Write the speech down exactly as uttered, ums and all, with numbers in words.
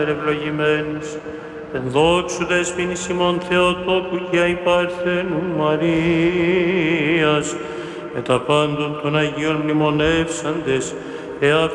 ευλογημένης, εν δόξου δεσποίνης ημών Θεοτόκου και αϊπαρθένου Μαρίας, με τα πάντων των Αγίων μνημονεύσαντες, εαυτ